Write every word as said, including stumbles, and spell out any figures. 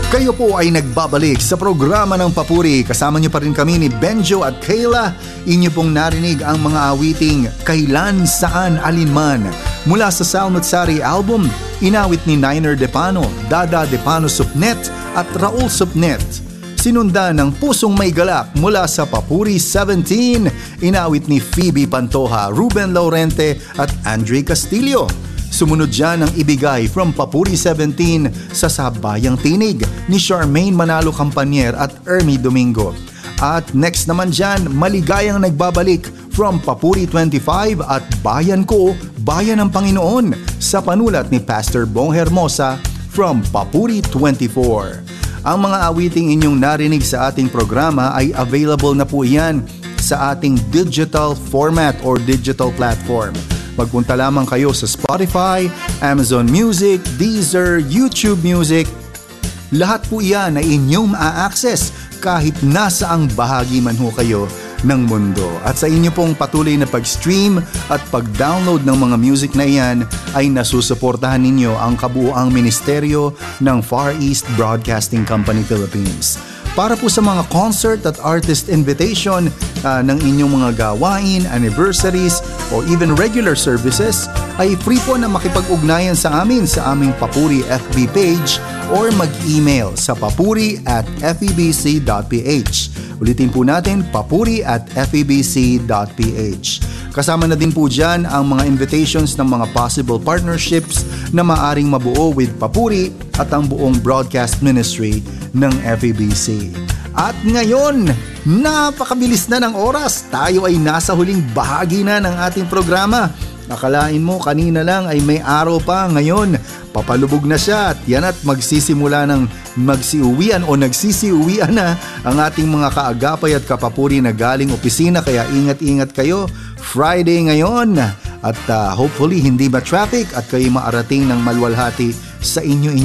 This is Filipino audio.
Kayo po ay nagbabalik sa programa ng Papuri. Kasama niyo pa rin kami ni Benjo at Kayla. Inyo pong narinig ang mga awiting Kailan, Saan, Alinman. Mula sa Salmatsari album, inawit ni Niner Depano, Dada Depano Supnet at Raul Supnet. Sinunda ng Pusong May Galak mula sa Papuri seventeen, inawit ni Phoebe Pantoja, Ruben Laurente at Andre Castillo. Sumunod dyan ang Ibigay from Papuri seventeen sa Sabayang Tinig ni Charmaine Manalo Campanier at Ermi Domingo. At next naman dyan, Maligayang Nagbabalik from Papuri twenty-five at Bayan Ko, Bayan ng Panginoon sa panulat ni Pastor Bong Hermosa from Papuri twenty-four. Ang mga awiting inyong narinig sa ating programa ay available na po yan sa ating digital format or digital platform. Magpunta lamang kayo sa Spotify, Amazon Music, Deezer, YouTube Music. Lahat po yan ay inyong ma-access kahit nasaang bahagi man ho kayo ng mundo. At sa inyo pong patuloy na pag-stream at pag-download ng mga music na iyan ay nasusuportahan ninyo ang kabuuang ministeryo ng Far East Broadcasting Company Philippines. Para po sa mga concert at artist invitation uh, ng inyong mga gawain, anniversaries, o even regular services, ay free po na makipag-ugnayan sa amin sa aming Papuri F B page or mag-email sa papuri at febc dot ph. Ulitin po natin, papuri at febc dot ph. Kasama na din po dyan ang mga invitations ng mga possible partnerships na maaring mabuo with Papuri at ang buong broadcast ministry ng F E B C. At ngayon, napakabilis na ng oras. Tayo ay nasa huling bahagi na ng ating programa. Akalain mo kanina lang ay may araw pa, ngayon papalubog na siya at yan at magsisimula ng magsiuwian o nagsisiuwian na ang ating mga kaagapay at kapapuri na galing opisina, kaya ingat-ingat kayo. Friday ngayon at uh, hopefully hindi ba traffic at kayo maarating ng malwalhati sa inyo